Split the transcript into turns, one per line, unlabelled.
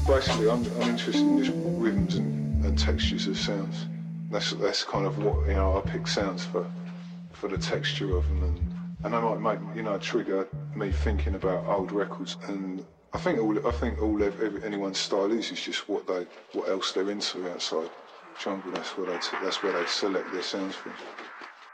Basically, I'm interested in just rhythms and textures of sounds. That's kind of what, I pick sounds for the texture of them, and they might make, trigger me thinking about old records. And I think anyone's style is just what else they're into outside jungle. That's where they select their sounds from.